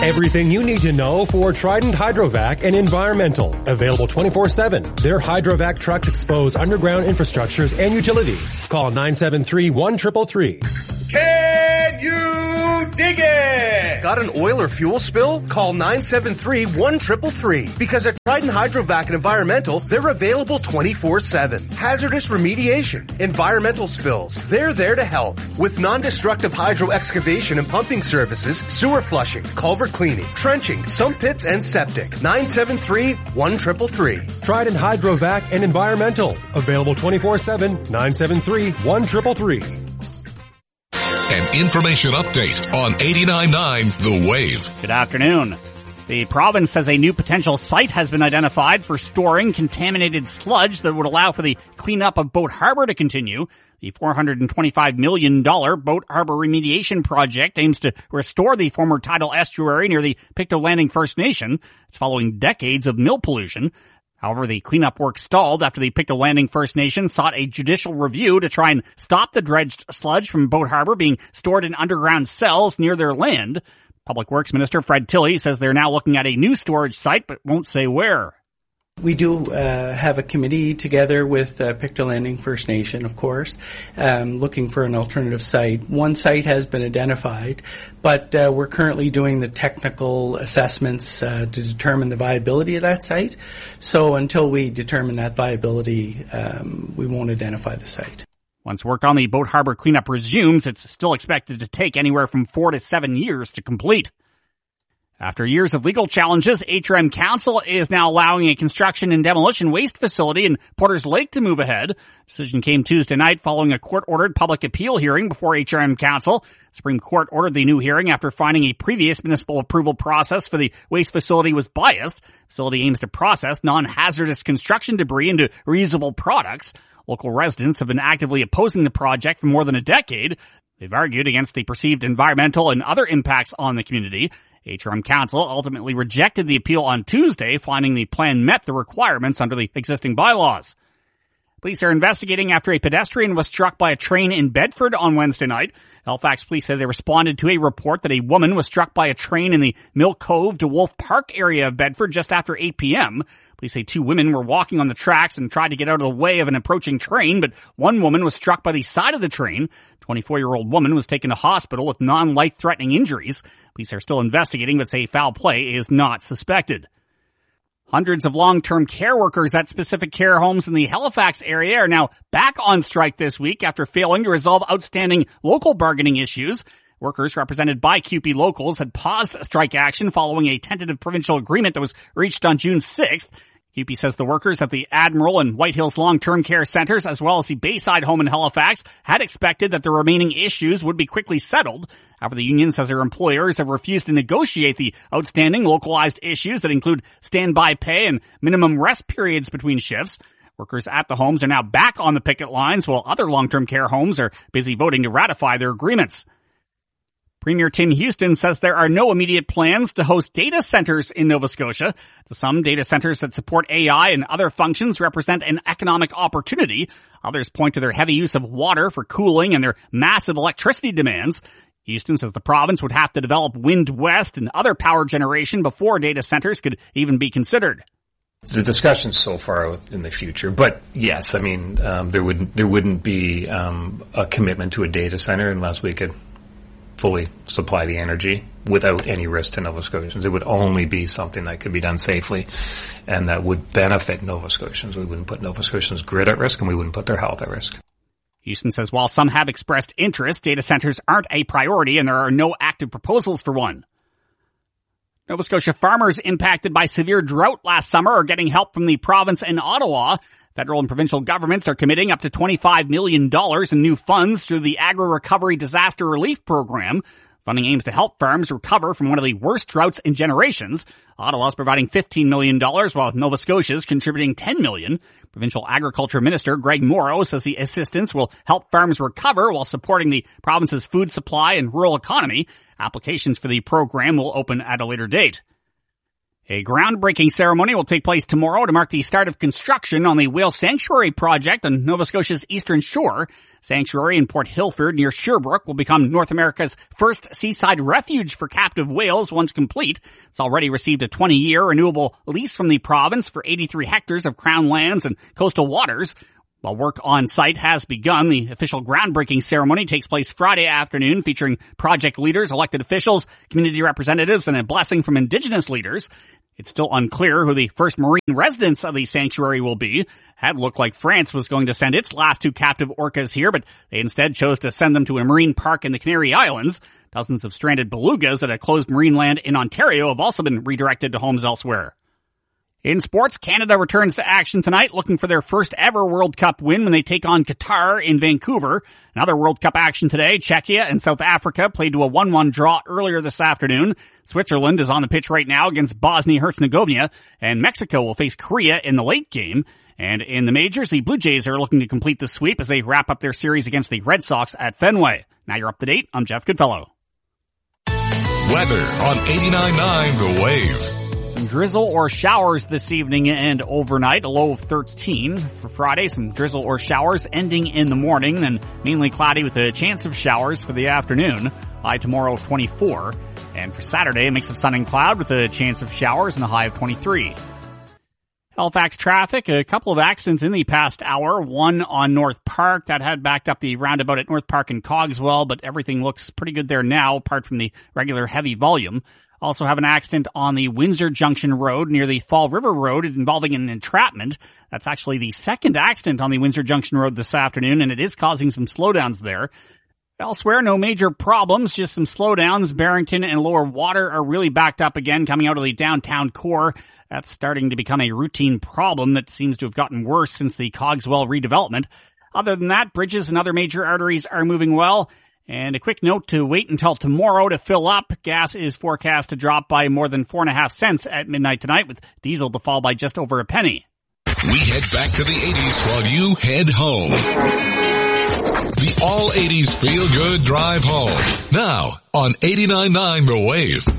Everything you need to know for Trident Hydrovac and Environmental. Available 24/7. Their Hydrovac trucks expose underground infrastructures and utilities. Call 973-1333. Can you dig it? Got an oil or fuel spill? Call 973-1333. Because at Trident Hydrovac and Environmental, they're available 24/7. Hazardous remediation, environmental spills, they're there to help. With non-destructive hydro excavation and pumping services, sewer flushing, culvert cleaning, trenching, sump pits, and septic. 973-1333. Trident Hydrovac and Environmental. Available 24/7. 973-1333. An information update on 89.9 The Wave. Good afternoon. The province says a new potential site has been identified for storing contaminated sludge that would allow for the cleanup of Boat Harbor to continue. The $425 million Boat Harbor remediation project aims to restore the former tidal estuary near the Pictou Landing First Nation. It's following decades of mill pollution. However, the cleanup work stalled after the Pictou Landing First Nation sought a judicial review to try and stop the dredged sludge from Boat Harbor being stored in underground cells near their land. Public Works Minister Fred Tilley says they're now looking at a new storage site, but won't say where. We do have a committee together with Pictou Landing First Nation, of course, looking for an alternative site. One site has been identified, but we're currently doing the technical assessments to determine the viability of that site. So until we determine that viability, we won't identify the site. Once work on the Boat Harbor cleanup resumes, it's still expected to take anywhere from 4 to 7 years to complete. After years of legal challenges, HRM Council is now allowing a construction and demolition waste facility in Porters Lake to move ahead. Decision came Tuesday night following a court-ordered public appeal hearing before HRM Council. Supreme Court ordered the new hearing after finding a previous municipal approval process for the waste facility was biased. The facility aims to process non-hazardous construction debris into reusable products. Local residents have been actively opposing the project for more than a decade. They've argued against the perceived environmental and other impacts on the community. HRM Council ultimately rejected the appeal on Tuesday, finding the plan met the requirements under the existing bylaws. Police are investigating after a pedestrian was struck by a train in Bedford on Wednesday night. Halifax police said they responded to a report that a woman was struck by a train in the Mill Cove to Wolf Park area of Bedford just after 8 p.m. Police say 2 women were walking on the tracks and tried to get out of the way of an approaching train, but one woman was struck by the side of the train. 24-year-old woman was taken to hospital with non-life-threatening injuries. Police are still investigating, but say foul play is not suspected. Hundreds of long-term care workers at specific care homes in the Halifax area are now back on strike this week after failing to resolve outstanding local bargaining issues. Workers represented by CUPE Locals had paused strike action following a tentative provincial agreement that was reached on June 6th. CUPE says the workers at the Admiral and White Hills long-term care centers, as well as the Bayside home in Halifax, had expected that the remaining issues would be quickly settled. However, the union says their employers have refused to negotiate the outstanding localized issues that include standby pay and minimum rest periods between shifts. Workers at the homes are now back on the picket lines, while other long-term care homes are busy voting to ratify their agreements. Premier Tim Houston says there are no immediate plans to host data centers in Nova Scotia. To some, data centers that support AI and other functions represent an economic opportunity. Others point to their heavy use of water for cooling and their massive electricity demands. Houston says the province would have to develop Wind West and other power generation before data centers could even be considered. The discussion's so far in the future, but yes, I mean, there wouldn't be a commitment to a data center unless we could fully supply the energy without any risk to Nova Scotians. It would only be something that could be done safely and that would benefit Nova Scotians. We wouldn't put Nova Scotians' grid at risk and we wouldn't put their health at risk. Houston says while some have expressed interest, data centers aren't a priority and there are no active proposals for one. Nova Scotia farmers impacted by severe drought last summer are getting help from the province and Ottawa. Federal and provincial governments are committing up to $25 million in new funds through the Agri-Recovery Disaster Relief Program. Funding aims to help farms recover from one of the worst droughts in generations. Ottawa is providing $15 million, while Nova Scotia is contributing $10 million. Provincial Agriculture Minister Greg Morrow says the assistance will help farms recover while supporting the province's food supply and rural economy. Applications for the program will open at a later date. A groundbreaking ceremony will take place tomorrow to mark the start of construction on the Whale Sanctuary project on Nova Scotia's eastern shore. Sanctuary in Port Hilford near Sherbrooke will become North America's first seaside refuge for captive whales once complete. It's already received a 20-year renewable lease from the province for 83 hectares of crown lands and coastal waters. While work on site has begun, the official groundbreaking ceremony takes place Friday afternoon, featuring project leaders, elected officials, community representatives, and a blessing from Indigenous leaders. It's still unclear who the first marine residents of the sanctuary will be. Had looked like France was going to send its last 2 captive orcas here, but they instead chose to send them to a marine park in the Canary Islands. Dozens of stranded belugas at a closed marine land in Ontario have also been redirected to homes elsewhere. In sports, Canada returns to action tonight, looking for their first ever World Cup win when they take on Qatar in Vancouver. Another World Cup action today. Czechia and South Africa played to a 1-1 draw earlier this afternoon. Switzerland is on the pitch right now against Bosnia-Herzegovina, and Mexico will face Korea in the late game. And in the majors, the Blue Jays are looking to complete the sweep as they wrap up their series against the Red Sox at Fenway. Now you're up to date. I'm Jeff Goodfellow. Weather on 89.9 The Wave. Some drizzle or showers this evening and overnight, a low of 13. For Friday, some drizzle or showers ending in the morning, then mainly cloudy with a chance of showers for the afternoon. High tomorrow 24. And for Saturday, a mix of sun and cloud with a chance of showers and a high of 23. Halifax traffic, a couple of accidents in the past hour. One on North Park that had backed up the roundabout at North Park and Cogswell, but everything looks pretty good there now, apart from the regular heavy volume. Also have an accident on the Windsor Junction Road near the Fall River Road involving an entrapment. That's actually the second accident on the Windsor Junction Road this afternoon, and it is causing some slowdowns there. Elsewhere, no major problems, just some slowdowns. Barrington and Lower Water are really backed up again coming out of the downtown core. That's starting to become a routine problem that seems to have gotten worse since the Cogswell redevelopment. Other than that, bridges and other major arteries are moving well. And a quick note to wait until tomorrow to fill up. Gas is forecast to drop by more than 4.5 cents at midnight tonight, with diesel to fall by just over a penny. We head back to the 80s while you head home. The All 80s Feel Good Drive Home. Now on 89.9 The Wave.